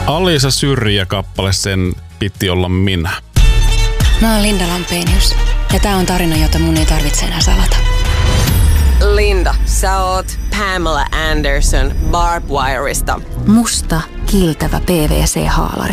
Alisa Syrjä-kappale, sen piti olla minä. Mä oon Linda Lampenius ja tää on tarina, jota mun ei tarvitse enää salata. Linda, sä oot Pamela Anderson Barbed Wireista. Musta, kiiltävä PVC-haalari.